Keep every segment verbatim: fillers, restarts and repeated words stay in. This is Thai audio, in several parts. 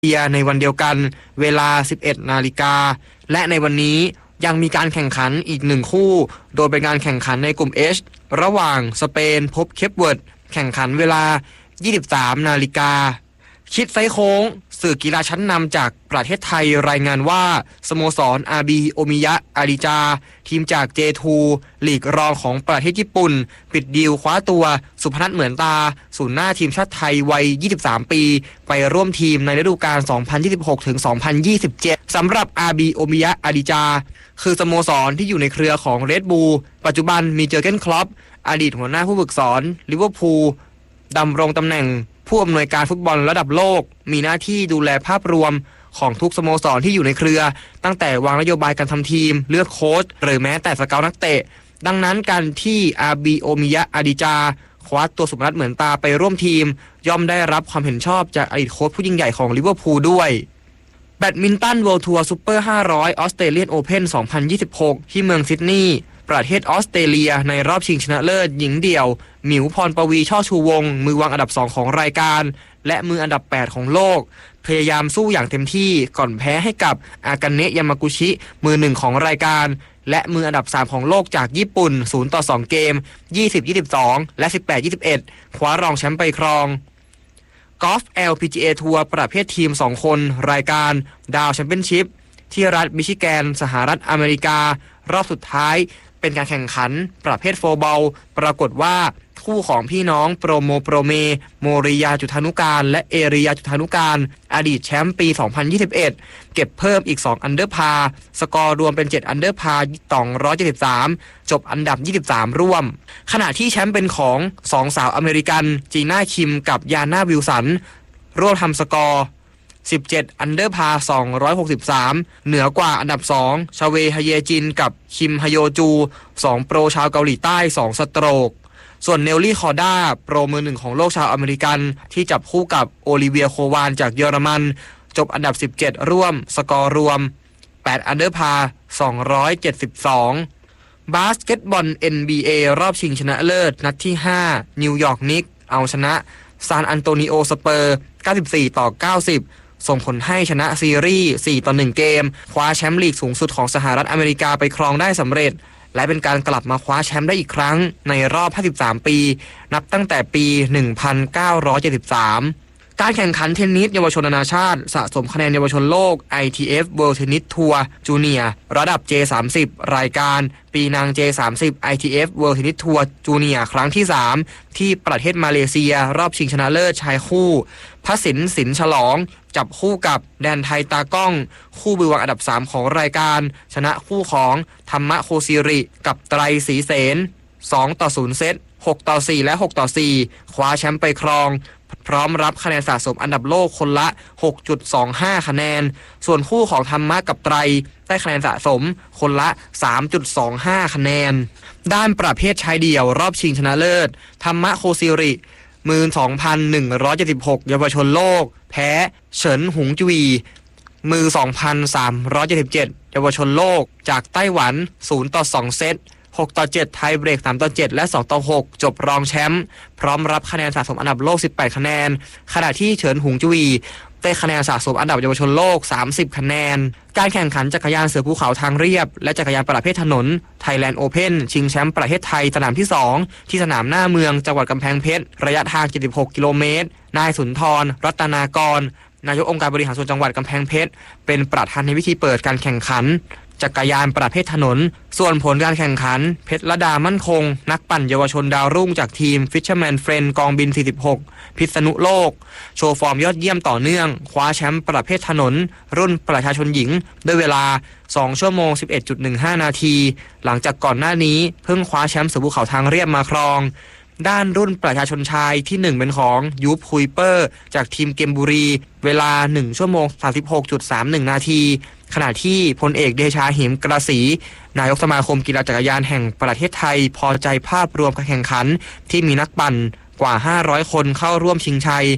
เบียในวันเดียวกันเวลา สิบเอ็ดนาฬิกาและในวันนี้ยังมีการแข่งขันอีกหนึ่งคู่โดยเป็นการแข่งขันในกลุ่ม H ระหว่างสเปนพบเคปเวิร์ดแข่งขันเวลา ยี่สิบสามนาฬิกาคิดไซโค้งสื่อกีฬาชั้นนำจากประเทศไทยรายงานว่าสโมสร อาร์ บี โอมิยะอาริจาทีมจาก เจ ทู ลีกรองของประเทศญี่ปุ่นปิดดีลคว้าตัวสุพนัทเหมือนตาศูนย์หน้าทีมชาติไทยวัย ยี่สิบสาม ปีไปร่วมทีมในฤดูกาล สองพันยี่สิบหกถึงสองพันยี่สิบเจ็ด สำหรับ อาร์ บี โอมิยะอาริจาคือสโมสรที่อยู่ในเครือของ Red Bull ปัจจุบันมีเจอร์เก้น คล็อปอดีตหัวหน้าผู้ฝึกสอนลิเวอร์พูลดำรงตำแหน่งผู้อำนวยการฟุตบอลระดับโลกมีหน้าที่ดูแลภาพรวมของทุกสโมสรที่อยู่ในเครือตั้งแต่วางนโยบายการทำทีมเลือกโค้ชหรือแม้แต่สเกาต์นักเตะดังนั้นการที่ อาร์ บี โอมิยะอาริจาคว้าตัวสุพนัทเหมือนตาไปร่วมทีมย่อมได้รับความเห็นชอบจากอดีตโค้ชผู้ยิ่งใหญ่ของลิเวอร์พูลด้วยแบดมินตัน World Tour Super ห้าร้อย Australian Open สองพันยี่สิบหกที่เมืองซิดนีย์ประเทศออสเตรเลียในรอบชิงชนะเลิศหญิงเดี่ยวหมิวพรปวีช่อชูวงศ์มือวางอันดับสองของรายการและมืออันดับแปดของโลกพยายามสู้อย่างเต็มที่ก่อนแพ้ให้กับอากาเนะยามากุชิมือหนึ่งของรายการและมืออันดับสามของโลกจากญี่ปุ่นศูนย์ต่อสองเกม ยี่สิบ ยี่สิบสอง และ สิบแปด ยี่สิบเอ็ด คว้ารองแชมป์ไปครองกอล์ฟ แอล พี จี เอ ทัวร์ประเภททีมสองคนรายการดาวแชมเปี้ยนชิพที่รัฐมิชิแกนสหรัฐอเมริการอบสุดท้ายเป็นการแข่งขันประเภทโฟร์บอลปรากฏว่าคู่ของพี่น้องโปรโมโปรเมโมริยาจุธานุการและเอริยาจุธานุการอดีตแชมป์ปี สองพันยี่สิบเอ็ด เก็บเพิ่มอีกสองอันเดอร์พาร์สกอร์รวมเป็นเจ็ดอันเดอร์พาร์สองร้อยเจ็ดสิบสามจบอันดับยี่สิบสามร่วมขณะที่แชมป์เป็นของสองสาวอเมริกันจีน่าคิมกับยาน่าวิลสันร่วมทำสกอร์สิบเจ็ดอันเดอร์พาร์สองร้อยหกสิบสามเหนือกว่าอันดับสองชาเวฮเยจินกับคิมฮโยจูสองโปรชาวเกาหลีใต้สองสโตรกส่วนเนลลี่คอร์ด้าโปรมือหนึ่งของโลกชาวอเมริกันที่จับคู่กับโอลิเวียโควานจากเยอรมันจบอันดับสิบเจ็ดร่วมสกอร์รวมแปดอันเดอร์พาร์สองร้อยเจ็ดสิบสองบาสเกตบอล เอ็น บี เอ รอบชิงชนะเลิศนัดที่ห้านิวยอร์กนิกส์เอาชนะซานอันโตนิโอสเปอร์เก้าสิบสี่ต่อเก้าสิบส่งผลให้ชนะซีรีส์สี่ต่อหนึ่งเกมคว้าแชมป์ลีกสูงสุดของสหรัฐอเมริกาไปครองได้สำเร็จและเป็นการกลับมาคว้าแชมป์ได้อีกครั้งในรอบห้าสิบสามปีนับตั้งแต่ปี หนึ่งพันเก้าร้อยเจ็ดสิบสาม การแข่งขันเทนนิสเยาวชนนานาชาติสะสมคะแนนเยาวชนโลก ไอ ที เอฟ World Tennis Tour Junior ระดับ เจ สามสิบ รายการปีนาง เจ สามสิบ ไอ ที เอฟ World Tennis Tour Junior ครั้งที่สามที่ประเทศมาเลเซียรอบชิงชนะเลิศชายคู่พสินสินฉลองจับคู่กับแดนไทยตากล้องคู่มือวางอันดับสามของรายการชนะคู่ของธรรมะโคซิริกับไตรศรีเสนสองต่อศูนย์เซตหกต่อสี่และหกต่อสี่คว้าแชมป์ไปครองพร้อมรับคะแนนสะสมอันดับโลกคนละ หกจุดสองห้า คะแนนส่วนคู่ของธรรมะกับไตรได้คะแนนสะสมคนละ สามจุดสองห้า คะแนนด้านประเภทชายเดี่ยวรอบชิงชนะเลิศธรรมะโคซิริมือ สองพันหนึ่งร้อยเจ็ดสิบหก เยาวชนโลกแพ้เฉินหงจุยมือ สองพันสามร้อยเจ็ดสิบเจ็ด เยาวชนโลกจากไต้หวันศูนย์ต่อสองเซตหกต่อเจ็ดไทยเบรกสามต่อเจ็ดและสองต่อหกจบรองแชมป์พร้อมรับคะแนนสะสมอันดับโลกสิบแปดคะแนนขณะที่เฉินหงจุยได้คะแนนสะสมอันดับเยาวชนโลกสามสิบคะแนนการแข่งขันจักรยานเสือภูเขาทางเรียบและจักรยานประเภทถนน Thailand Open ชิงแชมป์ประเทศไทยสนามที่สองที่สนามหน้าเมืองจังหวัดกำแพงเพชรระยะทางเจ็ดสิบหกกิโลเมตรนายสุนทรรัตนากรนายกองค์การบริหารส่วนจังหวัดกำแพงเพชรเป็นประธานในพิธีเปิดการแข่งขันจักรยานประเภทถนนส่วนผลการแข่งขันเพชรระดามั่นคงนักปั่นเยาวชนดาวรุ่งจากทีม Fisherman Friend กองบินสี่สิบหกพิษณุโลกโชว์ฟอร์มยอดเยี่ยมต่อเนื่องคว้าแชมป์ประเภทถนนรุ่นประชาชนหญิงด้วยเวลาสองชั่วโมง สิบเอ็ดจุดหนึ่งห้า นาทีหลังจากก่อนหน้านี้เพิ่งคว้าแชมป์เสือภูเขาทางเรียบมาครองด้านรุ่นประชาชนชายที่หนึ่งเป็นของยูปคุยเปอร์จากทีมเกมบุรีเวลาหนึ่งชั่วโมง สามสิบหกจุดสามหนึ่ง นาทีขณะที่พลเอกเดชาหิมกระสีนายกสมาคมกีฬาจักรยานแห่งประเทศไทยพอใจภาพรวมการแข่งขันที่มีนักปั่นกว่าห้าร้อยคนเข้าร่วมชิงชัยพ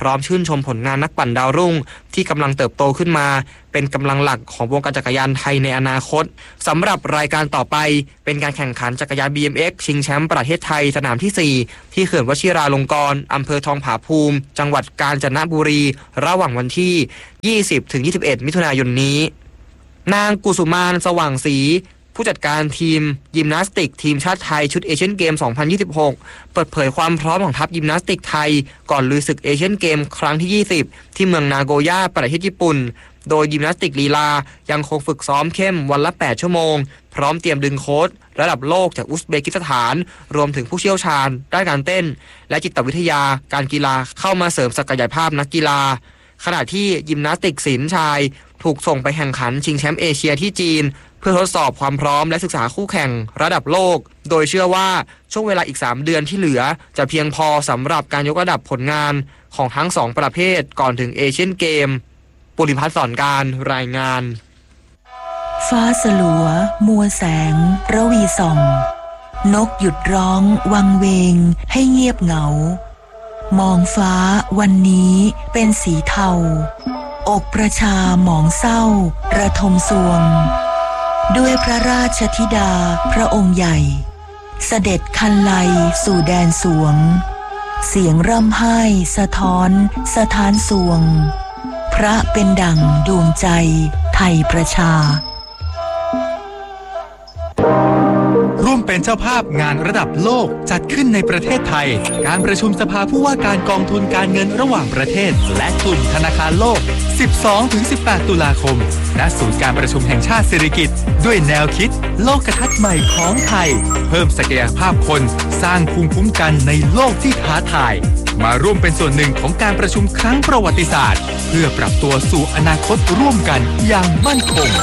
ร้อมชื่นชมผลงานนักปั่นดาวรุ่งที่กำลังเติบโตขึ้นมาเป็นกำลังหลักของวงการจักรยานไทยในอนาคตสำหรับรายการต่อไปเป็นการแข่งขันจักรยาน บี เอ็ม เอ็กซ์ ชิงแชมป์ประเทศไทยสนามที่สี่ที่เขื่อนวชิราลงกรณ์อำเภอทองผาภูมิจังหวัดกาญจนบุรีระหว่างวันที่ยี่สิบถึงยี่สิบเอ็ดมิถุนายนนี้นางกุสุมานสว่างศรีผู้จัดการทีมยิมนาสติกทีมชาติไทยชุดเอเชียนเกม สองพันยี่สิบหก เปิดเผยความพร้อมของทัพยิมนาสติกไทยก่อนลุยศึกเอเชียนเกมครั้งที่ ยี่สิบ ที่เมืองนาโกย่าประเทศญี่ปุ่นโดยยิมนาสติกลีลายังคงฝึกซ้อมเข้มวันละ แปด ชั่วโมงพร้อมเตรียมดึงโค้ชระดับโลกจากอุซเบกิสถานรวมถึงผู้เชี่ยวชาญด้านการเต้นและจิตวิทยาการกีฬาเข้ามาเสริมศักยภาพนักกีฬาขณะที่ยิมนาสติกศิลป์ชายถูกส่งไปแข่งขันชิงแชมป์เอเชียที่จีนเพื่อทดสอบความพร้อมและศึกษาคู่แข่งระดับโลกโดยเชื่อว่าช่วงเวลาอีกสามเดือนที่เหลือจะเพียงพอสำหรับการยกระดับผลงานของทั้งสองประเภทก่อนถึงเอเชียนเกมปุริพัฒน์สอนการรายงานฟ้าสลัวมัวแสงระวีส่องนกหยุดร้องวังเวงให้เงียบเหงามองฟ้าวันนี้เป็นสีเทาอกประชาหมองเศร้าระทมสวงด้วยพระราชธิดาพระองค์ใหญ่เสด็จคันไลสู่แดนสวงเสียงร่ำไห้สะท้อนสถานสวงพระเป็นดั่งดวงใจไทยประชาร่วมเป็นเจ้าภาพงานระดับโลกจัดขึ้นในประเทศไทยการประชุมสภาผู้ว่าการกองทุนการเงินระหว่างประเทศและกลุ่มธนาคารโลก สิบสองถึงสิบแปด ตุลาคมณศูนย์การประชุมแห่งชาติสิริกิติ์ด้วยแนวคิดโลกทัศน์ใหม่ของไทยเพิ่มศักยภาพคนสร้างภูมิคุ้มกันในโลกที่ท้าทายมาร่วมเป็นส่วนหนึ่งของการประชุมครั้งประวัติศาสตร์เพื่อปรับตัวสู่อนาคตร่วมกันอย่างมั่นคง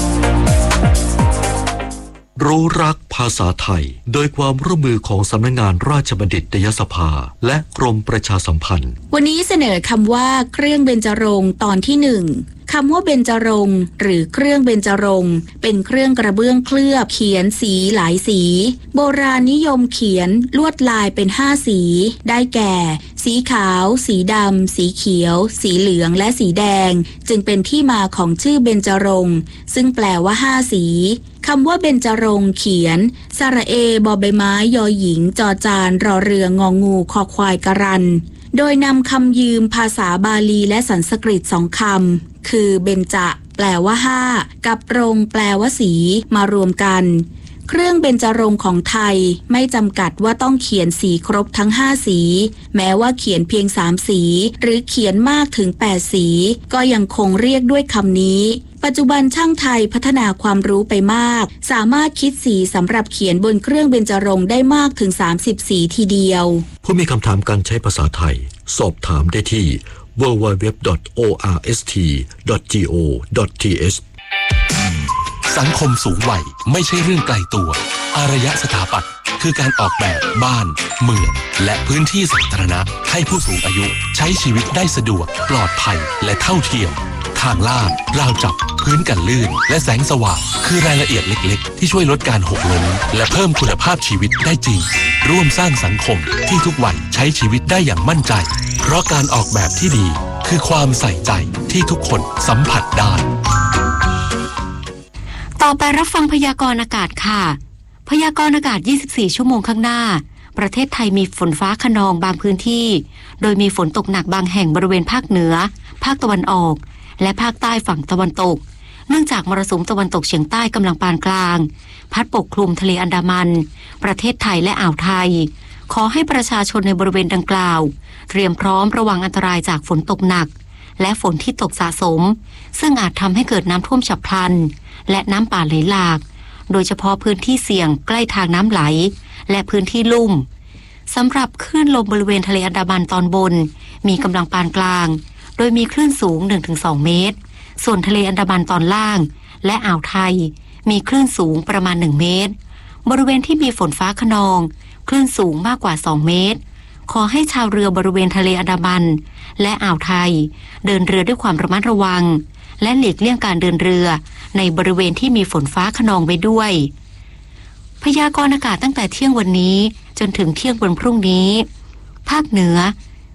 รู้รักภาษาไทยโดยความร่วมมือของสำนักงานราชบัณฑิตยสภาและกรมประชาสัมพันธ์วันนี้เสนอคำว่าเครื่องเบญจรงค์ตอนที่หนึ่งคำว่าเบญจรงค์หรือเครื่องเบญจรงค์เป็นเครื่องกระเบื้องเคลือบเขียนสีหลายสีโบราณนิยมเขียนลวดลายเป็นห้าสีได้แก่ สีขาวสีดำสีเขียวสีเหลืองและสีแดงจึงเป็นที่มาของชื่อเบญจรงค์ซึ่งแปลว่าห้าสีคำว่าเบญจรงค์เขียนสระเอบอใบไม้ยอหญิงจอจานรอเรืององูคอควายกรันโดยนำคำยืมภาษาบาลีและสันสกฤตสองคำคือเบญจะแปลว่าห้ากับรงแปลว่าสีมารวมกันเครื่องเบญจรงค์ของไทยไม่จำกัดว่าต้องเขียนสีครบทั้งห้าสีแม้ว่าเขียนเพียงสามสีหรือเขียนมากถึงแปดสีก็ยังคงเรียกด้วยคำนี้ปัจจุบันช่างไทยพัฒนาความรู้ไปมากสามารถคิดสีสำหรับเขียนบนเครื่องเบญจรงค์ได้มากถึงสามสิบสีทีเดียวผู้มีคำถามการใช้ภาษาไทยสอบถามได้ที่ ดับเบิลยู ดับเบิลยู ดับเบิลยู ดอท โอ อาร์ เอส ที ดอท จี โอ ดอท ที เอชสังคมสูงวัยไม่ใช่เรื่องไกลตัวอารยสถาปัตย์คือการออกแบบบ้านเมืองและพื้นที่สาธารณะให้ผู้สูงอายุใช้ชีวิตได้สะดวกปลอดภัยและเท่าเทียมทางลาดราวจับพื้นกันลื่นและแสงสว่างคือรายละเอียดเล็กๆที่ช่วยลดการหกล้มและเพิ่มคุณภาพชีวิตได้จริงร่วมสร้างสังคมที่ทุกวัยใช้ชีวิตได้อย่างมั่นใจเพราะการออกแบบที่ดีคือความใส่ใจที่ทุกคนสัมผัสได้ต่อไปรับฟังพยากรณ์อากาศค่ะพยากรณ์อากาศยี่สิบสี่ชั่วโมงข้างหน้าประเทศไทยมีฝนฟ้าคะนองบางพื้นที่โดยมีฝนตกหนักบางแห่งบริเวณภาคเหนือภาคตะวันออกและภาคใต้ฝั่งตะวันตกเนื่องจากมรสุมตะวันตกเฉียงใต้กำลังปานกลางพัดปกคลุมทะเลอันดามันประเทศไทยและอ่าวไทยขอให้ประชาชนในบริเวณดังกล่าวเตรียมพร้อมระวังอันตรายจากฝนตกหนักและฝนที่ตกสะสมซึ่งอาจทำให้เกิดน้ำท่วมฉับพลันและน้ำป่าไหลหลากโดยเฉพาะพื้นที่เสี่ยงใกล้ทางน้ำไหลและพื้นที่ลุ่มสำหรับคลื่นลมบริเวณทะเลอันดามันตอนบนมีกำลังปานกลางโดยมีคลื่นสูง หนึ่งถึงสอง เมตรส่วนทะเลอันดามันตอนล่างและอ่าวไทยมีคลื่นสูงประมาณหนึ่งเมตรบริเวณที่มีฝนฟ้าคะนองคลื่นสูงมากกว่าสองเมตรขอให้ชาวเรือบริเวณทะเลอันดามันและอ่าวไทยเดินเรือด้วยความระมัดระวังและหลีกเลี่ยงการเดินเรือในบริเวณที่มีฝนฟ้าคะนองไว้ด้วยพยากรณ์อากาศตั้งแต่เที่ยงวันนี้จนถึงเที่ยงวันพรุ่งนี้ภาคเหนือ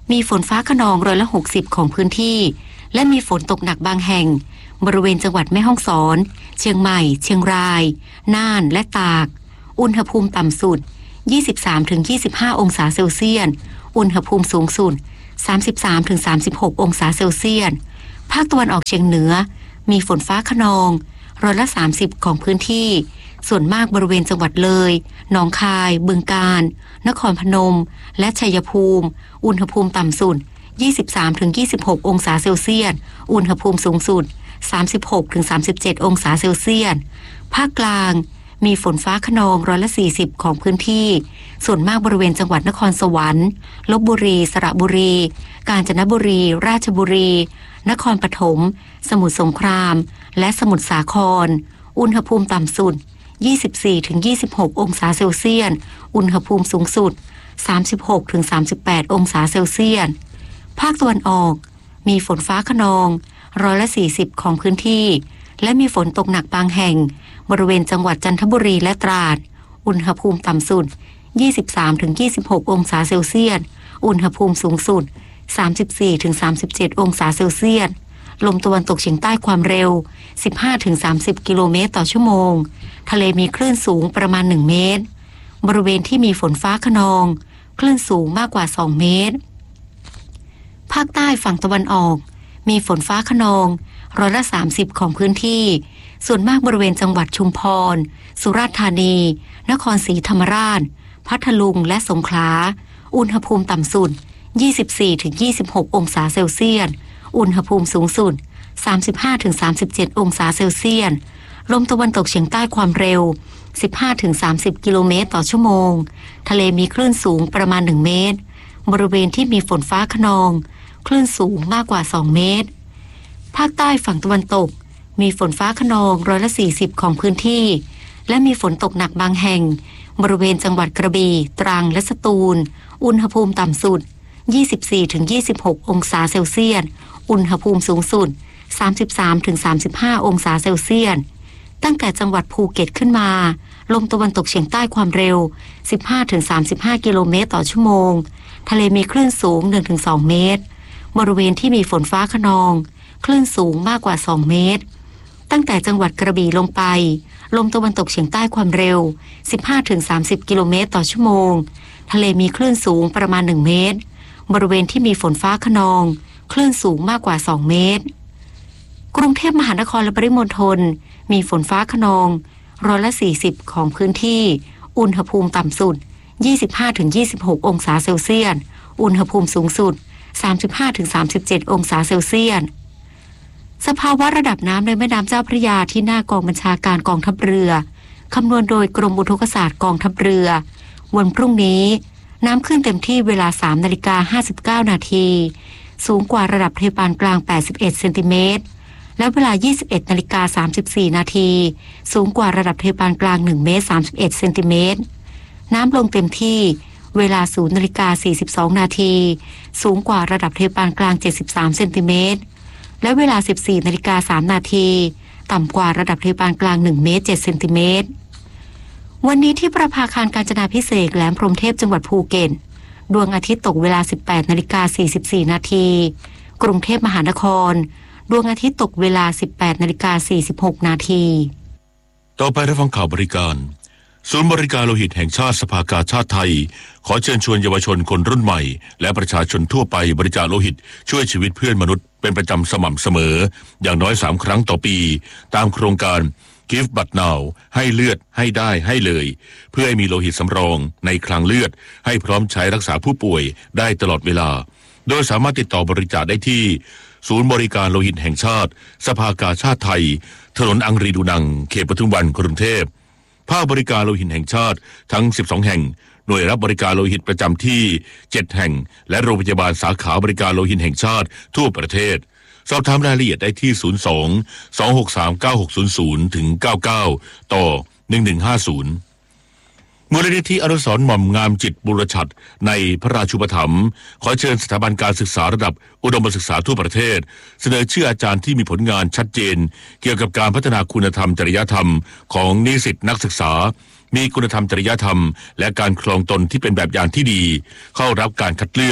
มีฝนฟ้าคะนองร้อยละหกสิบของพื้นที่และมีฝนตกหนักบางแห่งบริเวณจังหวัดแม่ฮ่องสอนเชียงใหม่เชียงรายน่านและตากอุณหภูมิต่ำสุด ยี่สิบสามถึงยี่สิบห้า องศาเซลเซียสอุณหภูมิสูงสุด สามสิบสามถึงสามสิบหก องศาเซลเซียสภาคตะวันออกเฉียงเหนือมีฝนฟ้าคะนองร้อยละสามสิบของพื้นที่ส่วนมากบริเวณจังหวัดเลยหนองคายบึงกาฬนครพนมและชัยภูมิอุณหภูมิต่ำสุด ยี่สิบสามถึงยี่สิบหก องศาเซลเซียสอุณหภูมิสูงสุด สามสิบหกถึงสามสิบเจ็ด องศาเซลเซียสภาคกลางมีฝนฟ้าคะนองร้อยละสี่สิบของพื้นที่ส่วนมากบริเวณจังหวัดนครสวรรค์ลพบุรีสระบุรีกาญจนบุรีราชบุรีนครปฐมสมุทรสงครามและสมุทรสาครอุณหภูมิต่ำสุด ยี่สิบสี่ถึงยี่สิบหก องศาเซลเซียสอุณหภูมิสูงสุด สามสิบหกถึงสามสิบแปด องศาเซลเซียสภาคตะวันออกมีฝนฟ้าคะนองร้อยละสี่สิบของพื้นที่และมีฝนตกหนักบางแห่งบริเวณจังหวัดจันทบุรีและตราดอุณหภูมิต่ำสุด ยี่สิบสามถึงยี่สิบหก องศาเซลเซียสอุณหภูมิสูงสุด สามสิบสี่ถึงสามสิบเจ็ด องศาเซลเซียสลมตะวันตกเฉียงใต้ความเร็ว สิบห้าถึงสามสิบ กิโลเมตรต่อชั่วโมงทะเลมีคลื่นสูงประมาณหนึ่งเมตรบริเวณที่มีฝนฟ้าคะนองคลื่นสูงมากกว่าสองเมตรภาคใต้ฝั่งตะวันออกมีฝนฟ้าคะนองร้อยละสามสิบของพื้นที่ส่วนมากบริเวณจังหวัดชุมพรสุราษฎร์ธานีนครศรีธรรมราชพัทลุงและสงขลาอุณหภูมิต่ำสุด ยี่สิบสี่ถึงยี่สิบหก องศาเซลเซียสอุณหภูมิสูงสุด สามสิบห้าถึงสามสิบเจ็ด องศาเซลเซียสลมตะวันตกเฉียงใต้ความเร็ว สิบห้าถึงสามสิบ กิโลเมตรต่อชั่วโมงทะเลมีคลื่นสูงประมาณหนึ่งเมตรบริเวณที่มีฝนฟ้าคะนองคลื่นสูงมากกว่าสองเมตรภาคใต้ฝั่งตะวันตกมีฝนฟ้าคะนองร้อยละสี่สิบของพื้นที่และมีฝนตกหนักบางแห่งบริเวณจังหวัดกระบี่ตรังและสตูลอุณหภูมิต่ำสุด ยี่สิบสี่ถึงยี่สิบหก องศาเซลเซียสอุณหภูมิสูงสุด สามสิบสามถึงสามสิบห้า องศาเซลเซียสตั้งแต่จังหวัดภูเก็ตขึ้นมาลมตะวันตกเฉียงใต้ความเร็ว สิบห้าถึงสามสิบห้า กิโลเมตรต่อชั่วโมงทะเลมีคลื่นสูง หนึ่งถึงสอง เมตรบริเวณที่มีฝนฟ้าคะนองคลื่นสูงมากกว่าสองเมตรตั้งแต่จังหวัดกระบี่ลงไปลมตะวันตกเฉียงใต้ความเร็ว สิบห้าถึงสามสิบ กิโลเมตรต่อชั่วโมงทะเลมีคลื่นสูงประมาณหนึ่งเมตรบริเวณที่มีฝนฟ้าคะนองคลื่นสูงมากกว่าสองเมตรกรุงเทพมหานครและปริมณฑลมีฝนฟ้าคะนองร้อยละสี่สิบของพื้นที่อุณหภูมิต่ำสุด ยี่สิบห้าถึงยี่สิบหก องศาเซลเซียสอุณหภูมิสูงสุด สามสิบห้าถึงสามสิบเจ็ด องศาเซลเซียสสภาวะระดับน้ำในแม่น้ำเจ้าพระยาที่หน้ากองบัญชาการกองทัพเรือคำนวณโดยกรมอุทกศาสตร์กองทัพเรือวันพรุ่งนี้น้ำขึ้นเต็มที่เวลา สามนาฬิกาห้าสิบเก้า นาทีสูงกว่าระดับทะเลปานกลางแปดสิบเอ็ดเซนติเมตรและเวลา ยี่สิบเอ็ดนาฬิกาสามสิบสี่ นาทีสูงกว่าระดับทะเลปานกลางหนึ่งเมตรสามสิบเอ็ดเซนติเมตรน้ำลงเต็มที่เวลา ศูนย์นาฬิกาสี่สิบสอง นาทีสูงกว่าระดับทะเลปานกลางเจ็ดสิบสามเซนติเมตรและเวลา สิบสี่นาฬิกาสาม นาทีต่ำกว่าระดับทะเลปานกลางหนึ่งเมตรเจ็ดเซนติเมตรวันนี้ที่ประภาคารกาญจนาภิเษกแหลมพรหมเทพจังหวัดภูเก็ตดวงอาทิตย์ตกเวลา สิบแปดนาฬิกาสี่สิบสี่ นาทีกรุงเทพมหานครดวงอาทิตย์ตกเวลา สิบแปดนาฬิกาสี่สิบหก นาทีต่อไปรับฟังข่าวบริการศูนย์บริการโลหิตแห่งชาติสภากาชาติไทยขอเชิญชวนเยาวชนคนรุ่นใหม่และประชาชนทั่วไปบริจาคโลหิตช่วยชีวิตเพื่อนมนุษย์เป็นประจำสม่ำเสมออย่างน้อยสามครั้งต่อปีตามโครงการ Give But Now ให้เลือดให้ได้ให้เลยเพื่อให้มีโลหิตสำรองในคลังเลือดให้พร้อมใช้รักษาผู้ป่วยได้ตลอดเวลาโดยสามารถติดต่อบริจาคได้ที่ศูนย์บริการโลหิตแห่งชาติสภากาชาติไทยถนนอังรีดูนังเขตปทุมวันกรุงเทพภาคบริการโลหิตแห่งชาติทั้งสิบสองแห่งหน่วยรับบริการโลหิตประจำที่เจ็ดแห่งและโรงพยาบาลสาขาบริการโลหิตแห่งชาติทั่วประเทศสอบถามรายละเอียดได้ที่ศูนย์ สอง สอง หก สาม เก้า หก ศูนย์ ศูนย์ ถึง เก้าเก้า ต่อ หนึ่งหนึ่งห้าศูนย์มูลนิธิอนุสรณ์หม่อมงามจิตบุรชัดในพระราชูปถัมภ์ขอเชิญสถาบันการศึกษาระดับอุดมศึกษาทั่วประเทศเสนอชื่ออาจารย์ที่มีผลงานชัดเจนเกี่ยวกับการพัฒนาคุณธรรมจริยธรรมของนิสิตนักศึกษามีคุณธรรมจริยธรรมและการครองตนที่เป็นแบบอย่างที่ดีเข้ารับการคัดเลือก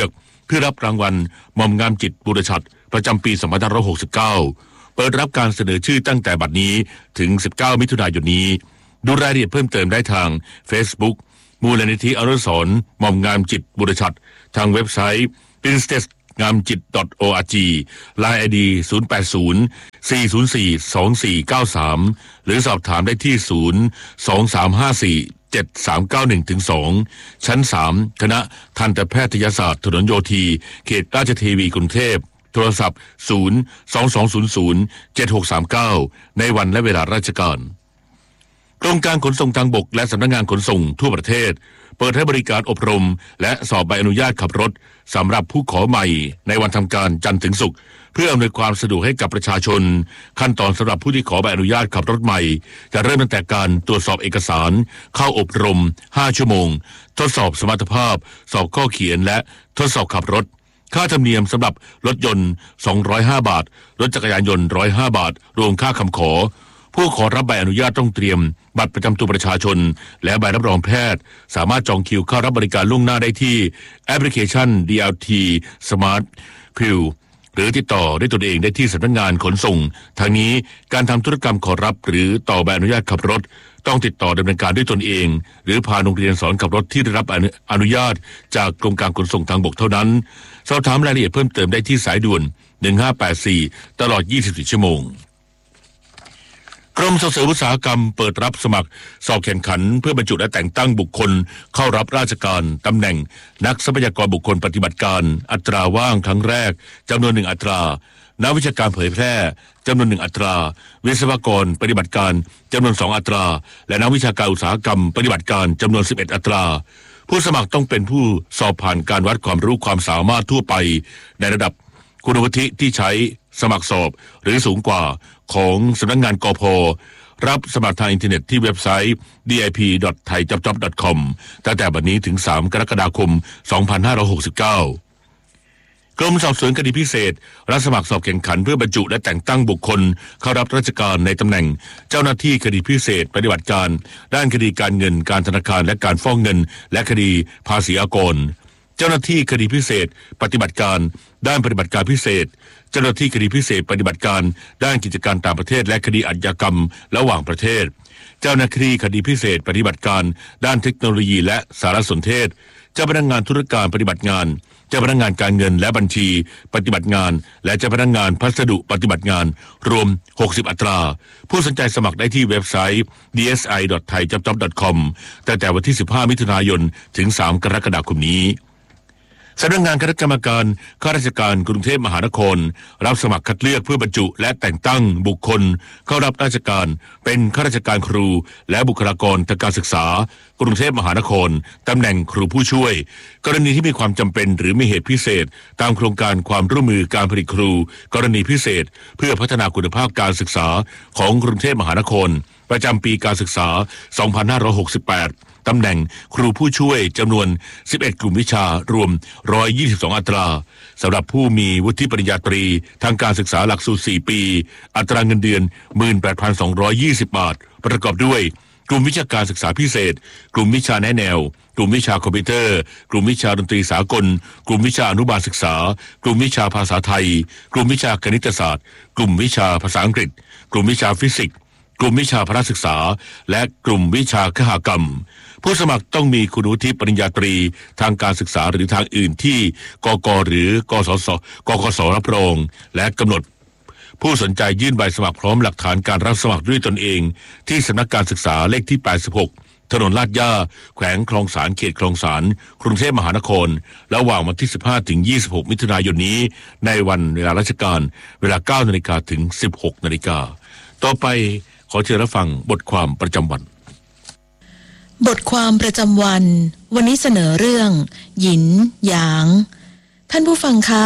พื่อรับรางวัลหม่อมงามจิตบุรชัดประจำปีสองพันห้าร้อยหกสิบเก้าเปิดรับการเสนอชื่อตั้งแต่บัดนี้ถึงสิบเก้ามิถุนายนนี้ดูรายละเอียดเพิ่มเติมได้ทาง Facebook มูลนิธิอนุสรณ์หม่อมงามจิตบุรชัดทางเว็บไซต์ princess งามจิต .org ไลน์ ไอ ดี ศูนย์ แปด ศูนย์ สี่ ศูนย์ สี่ สอง สี่ เก้า สามหรือสอบถามได้ที่ ศูนย์ สอง สาม ห้า สี่ เจ็ด สาม เก้า หนึ่ง ถึง สอง ชั้น สาม คณะทันตแพทยศาสตร์ถนนโยธีเขตราชเทวีกรุงเทพโทรศัพท์ ศูนย์ สอง สอง ศูนย์ ศูนย์ เจ็ด หก สาม เก้า ในวันและเวลาราชการกรมการขนส่งทางบกและสำนักงานขนส่งทั่วประเทศเปิดให้บริการอบรมและสอบใบอนุญาตขับรถสำหรับผู้ขอใหม่ในวันทำการจันทร์ถึงศุกร์เพื่ออำนวยความสะดวกให้กับประชาชนขั้นตอนสำหรับผู้ที่ขอใบอนุญาตขับรถใหม่จะเริ่มตั้งแต่การตรวจสอบเอกสารเข้าอบรมห้าชั่วโมงทดสอบสมรรถภาพสอบข้อเขียนและทดสอบขับรถค่าธรรมเนียมสำหรับรถยนต์สองร้อยห้าบาทรถจักรยานยนต์หนึ่งร้อยห้าบาทรวมค่าคำขอผู้ขอรับใบอนุญาตต้องเตรียมบัตรประจำตัวประชาชนและใบรับรองแพทย์สามารถจองคิวเข้ารับบริการล่วงหน้าได้ที่แอปพลิเคชัน ดี แอล ที Smart Queue หรือติดต่อได้ตนเองได้ที่สำนักงานขนส่งทางนี้การทำธุรกรรมขอรับหรือต่อใบอนุญาตขับรถต้องติดต่อดำเนินการด้วยตนเองหรือผ่านโรงเรียนสอนขับรถที่ได้รับอนุญาตจากกรมการขนส่งทางบกเท่านั้นสอบถามรายละเอียดเพิ่มเติมได้ที่สายด่วนหนึ่งห้าแปดสี่ตลอดยี่สิบสี่ชั่วโมงกรมส่งเสริมอุตสาหกรรมเปิดรับสมัครสอบแข่งขันเพื่อบรรจุและแต่งตั้งบุคคลเข้ารับราชการตำแหน่งนักทรัพยากรบุคคลปฏิบัติการอัตราว่างครั้งแรกจำนวนหนึ่งอัตรานักวิชาการเผยแพร่จำนวนหนึ่งอัตราวิศวกรปฏิบัติการจำนวนสองอัตราและนักวิชาการอุตสาหกรรมปฏิบัติการจำนวนสิบเอ็ดอัตราผู้สมัครต้องเป็นผู้สอบผ่านการวัดความรู้ความสามารถทั่วไปในระดับคุณวุฒิที่ใช้สมัครสอบหรือสูงกว่าของสำนักงานกพ.รับสมัครทางอินเทอร์เน็ตที่เว็บไซต์ ดี ไอ พี ดอท ไทยจ็อบจ็อบ ดอท คอม ตั้งแต่บัดนี้ถึงสามกรกฎาคมสองพันห้าร้อยหกสิบเก้ากรมสอบสวนคดีพิเศษรับสมัครสอบแข่งขันเพื่อบรรจุและแต่งตั้งบุคคลเข้ารับราชการในตำแหน่งเจ้าหน้าที่คดีพิเศษปฏิบัติการด้านคดีการเงินการธนาคารและการฟอกเงินและคดีภาษีอากรเจ้าหน้าที่คดีพิเศษปฏิบัติการด้านปฏิบัติการพิเศษเจ้าหน้าที่คดีพิเศษปฏิบัติการด้านกิจการต่างประเทศและคดีอาชญากรรมระหว่างประเทศเจ้าหน้าที่คดีพิเศษปฏิบัติการด้านเทคโนโลยีและสารสนเทศเจ้าพนักงานธุรการปฏิบัติงานเจ้าพนักงานการเงินและบัญชีปฏิบัติงานและเจ้าพนักงานพัสดุปฏิบัติงานรวมหกสิบอัตราผู้สนใจสมัครได้ที่เว็บไซต์ ดี เอส ไอ ดอท ไทยจ็อบจ็อบ ดอท คอม ตั้งแต่วันที่สิบห้ามิถุนายนถึงสามกรกฎาคมนี้สำนักงานคณะกรรมการข้าราชการกรุงเทพมหานครรับสมัครคัดเลือกเพื่อบรรจุและแต่งตั้งบุคคลเข้ารับราชการเป็นข้าราชการครูและบุคลากรทางการศึกษากรุงเทพมหานครตำแหน่งครูผู้ช่วยกรณีที่มีความจำเป็นหรือมีเหตุพิเศษตามโครงการความร่วมมือการผลิตครูกรณีพิเศษเพื่อพัฒนาคุณภาพการศึกษาของกรุงเทพมหานครประจำปีการศึกษาสองพันห้าร้อยหกสิบแปดตำแหน่งครูผู้ช่วยจำนวนสิบเอ็ดกลุ่มวิชารวมหนึ่งร้อยยี่สิบสองอัตราสำหรับผู้มีวุฒิปริญญาตรีทางการศึกษาหลักสูตรสี่ปีอัตราเงินเดือน หนึ่งหมื่นแปดพันสองร้อยยี่สิบ บาทประกอบด้วยกลุ่มวิชาการศึกษาพิเศษกลุ่มวิชาแนะแนวกลุ่มวิชาคอมพิวเตอร์กลุ่มวิชาดนตรีสากลกลุ่มวิชาอนุบาลศึกษากลุ่มวิชาภาษาไทยกลุ่มวิชาคณิตศาสตร์กลุ่มวิชาภาษาอังกฤษกลุ่มวิชาฟิสิกส์กลุ่มวิชาพละศึกษาและกลุ่มวิชาคหกรรมผู้สมัครต้องมีคุณวุฒิปริญญาตรีทางการศึกษาหรือทางอื่นที่กก.หรือกสศกกสรับรองและกำหนดผู้สนใจยื่นใบสมัครพร้อมหลักฐานการรับสมัครด้วยตนเองที่สำนักการศึกษาเลขที่แปดสิบหกถนนลาดย่าแขวงคลองสานเขตคลองสานกรุงเทพมหานครระหว่างวันที่สิบห้าถึงยี่สิบหกมิถุนายนนี้ในวันเวลาราชการเวลา เก้านาฬิกา ถึง สิบหกนาฬิกาต่อไปขอเชิญรับฟังบทความประจำวันบทความประจำวันวันนี้เสนอเรื่องหยินหยางท่านผู้ฟังคะ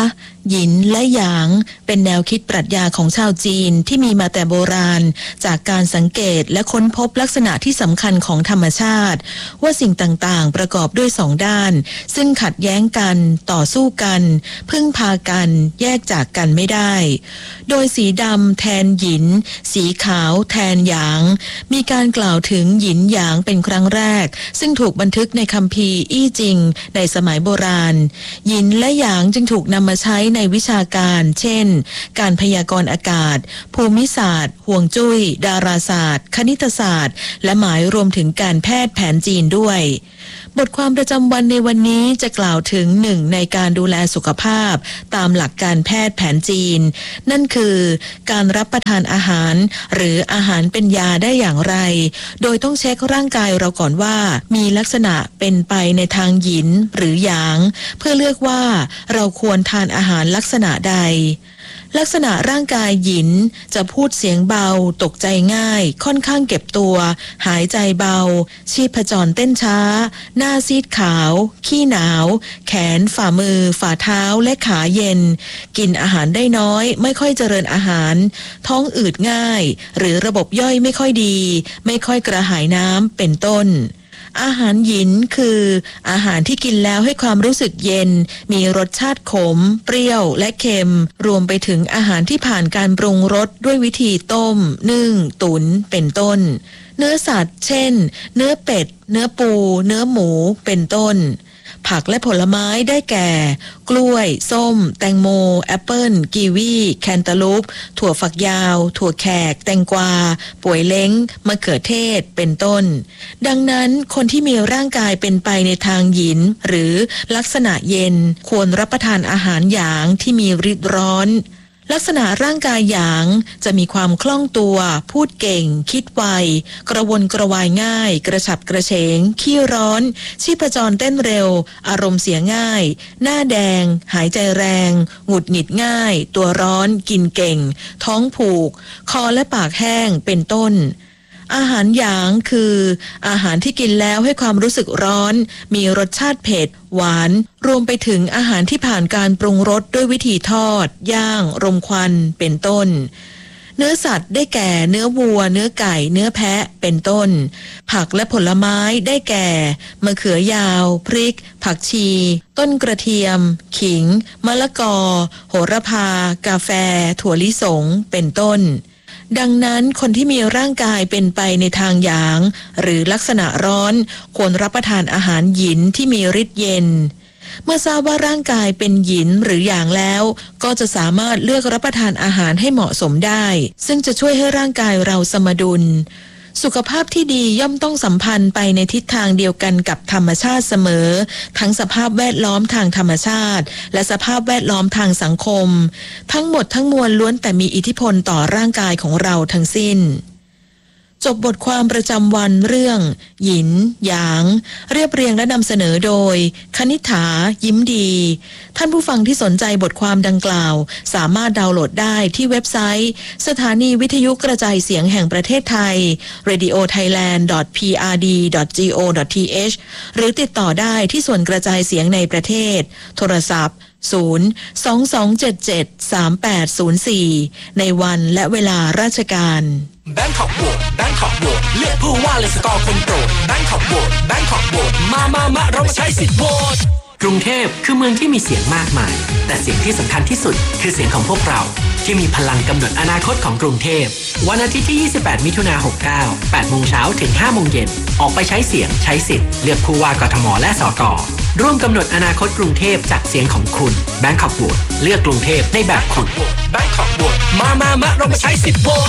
หยินและหยางเป็นแนวคิดปรัชญาของชาวจีนที่มีมาแต่โบราณจากการสังเกตและค้นพบลักษณะที่สำคัญของธรรมชาติว่าสิ่งต่างๆประกอบด้วยสองด้านซึ่งขัดแย้งกันต่อสู้กันพึ่งพากันแยกจากกันไม่ได้โดยสีดำแทนหยินสีขาวแทนหยางมีการกล่าวถึงหยินหยางเป็นครั้งแรกซึ่งถูกบันทึกในคัมภีร์อี้จิงในสมัยโบราณหยินและหยางจึงถูกนำมาใช้ในวิชาการเช่นการพยากรณ์อากาศภูมิศาสตร์ห่วงจุ้ยดาราศาสตร์คณิตศาสตร์และหมายรวมถึงการแพทย์แผนจีนด้วยบทความประจำวันในวันนี้จะกล่าวถึงหนึ่งในการดูแลสุขภาพตามหลักการแพทย์แผนจีนนั่นคือการรับประทานอาหารหรืออาหารเป็นยาได้อย่างไรโดยต้องเช็คร่างกายเราก่อนว่ามีลักษณะเป็นไปในทางหยินหรือหยางเพื่อเลือกว่าเราควรทานอาหารลักษณะใดลักษณะร่างกายหยินจะพูดเสียงเบาตกใจง่ายค่อนข้างเก็บตัวหายใจเบาชีพจรเต้นช้าหน้าซีดขาวขี้หนาวแขนฝ่ามือฝ่าเท้าและขาเย็นกินอาหารได้น้อยไม่ค่อยเจริญอาหารท้องอืดง่ายหรือระบบย่อยไม่ค่อยดีไม่ค่อยกระหายน้ำเป็นต้นอาหารหยินคืออาหารที่กินแล้วให้ความรู้สึกเย็นมีรสชาติขมเปรี้ยวและเค็มรวมไปถึงอาหารที่ผ่านการปรุงรสด้วยวิธีต้มนึ่งตุ๋นเป็นต้นเนื้อสัตว์เช่นเนื้อเป็ดเนื้อปูเนื้อหมูเป็นต้นผักและผลไม้ได้แก่กล้วยส้มแตงโมแอปเปิ้ลกีวีแคนตาลูปถั่วฝักยาวถั่วแขกแตงกวาป่วยเล้งมะเขือเทศเป็นต้นดังนั้นคนที่มีร่างกายเป็นไปในทางหยินหรือลักษณะเย็นควรรับประทานอาหารหยางที่มีฤทธิ์ร้อนลักษณะร่างกายหยางจะมีความคล่องตัวพูดเก่งคิดไวกระวนกระวายง่ายกระฉับกระเฉงขี้ร้อนชีพจรเต้นเร็วอารมณ์เสียง่ายหน้าแดงหายใจแรงหงุดหงิดง่ายตัวร้อนกินเก่งท้องผูกคอและปากแห้งเป็นต้นอาหารหยางคืออาหารที่กินแล้วให้ความรู้สึกร้อนมีรสชาติเผ็ดหวานรวมไปถึงอาหารที่ผ่านการปรุงรสด้วยวิธีทอดย่างรมควันเป็นต้นเนื้อสัตว์ได้แก่เนื้อวัวเนื้อไก่เนื้อแพะเป็นต้นผักและผลไม้ได้แก่มะเขือยาวพริกผักชีต้นกระเทียมขิงมะละกอโหระพากาแฟถั่วลิสงเป็นต้นดังนั้นคนที่มีร่างกายเป็นไปในทางหยางหรือลักษณะร้อนควรรับประทานอาหารหยินที่มีฤทธิ์เย็นเมื่อทราบว่าร่างกายเป็นหยินหรือหยางแล้วก็จะสามารถเลือกรับประทานอาหารให้เหมาะสมได้ซึ่งจะช่วยให้ร่างกายเราสมดุลสุขภาพที่ดีย่อมต้องสัมพันธ์ไปในทิศทางเดียวกันกับธรรมชาติเสมอทั้งสภาพแวดล้อมทางธรรมชาติและสภาพแวดล้อมทางสังคมทั้งหมดทั้งมวลล้วนแต่มีอิทธิพลต่อร่างกายของเราทั้งสิ้นจบบทความประจำวันเรื่องหยินหยางเรียบเรียงและนำเสนอโดยคณิษฐายิ้มดีท่านผู้ฟังที่สนใจบทความดังกล่าวสามารถดาวน์โหลดได้ที่เว็บไซต์สถานีวิทยุกระจายเสียงแห่งประเทศไทย เรดิโอไทยแลนด์ ดอท พี อาร์ ดี ดอท จี โอ ดอท ที เอช หรือติดต่อได้ที่ส่วนกระจายเสียงในประเทศโทรศัพท์ศูนย์ สอง สอง เจ็ด เจ็ด สาม แปด ศูนย์ สี่ ในวันและเวลาราชการแบงคอกโหวตแบงคอกโหวตเลือกผู้ว่าเลยสกอร์คนโปรดแบงคอกโหวตแบงคอกโหวตมามามาเรามาใช้สิทธิ์โหวตกรุงเทพคือเมืองที่มีเสียงมากมายแต่เสียงที่สำคัญที่สุดคือเสียงของพวกเราที่มีพลังกำหนดอนาคตของกรุงเทพวันอาทิตย์ที่ยี่สิบแปดมิถุนายนหกเก้า แปดโมงเช้าถึงห้าโมงเย็นออกไปใช้เสียงใช้สิทธิ์เลือกผู้ว่ากทมและสกร่วมกำหนดอนาคตกรุงเทพจากเสียงของคุณแบงคอกโหวตเลือกกรุงเทพในแบบคุณแบงคอกโหวตมามามาเรามาใช้สิทธิ์โหวต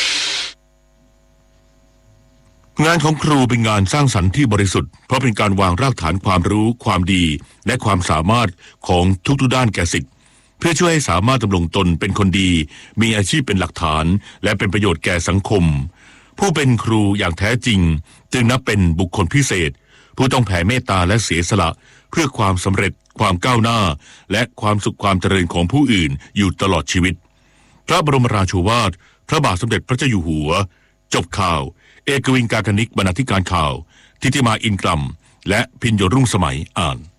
งานของครูเป็นงานสร้างสรรค์ที่บริสุทธิ์เพราะเป็นการวางรากฐานความรู้ความดีและความสามารถของทุกๆด้านแก่ศิษย์เพื่อช่วยให้สามารถดำรงตนเป็นคนดีมีอาชีพเป็นหลักฐานและเป็นประโยชน์แก่สังคมผู้เป็นครูอย่างแท้จริงจึงนับเป็นบุคคลพิเศษผู้ต้องแผ่เมตตาและเสียสละเพื่อความสำเร็จความก้าวหน้าและความสุขความเจริญของผู้อื่นอยู่ตลอดชีวิตพระบรมราโชวาทพระบาทสมเด็จพระเจ้าอยู่หัวจบข่าวเอกวินกากนิกบรรณาธิการข่าวทิติมาอินกลัมและพิญโยรุ่งสมัยอ่าน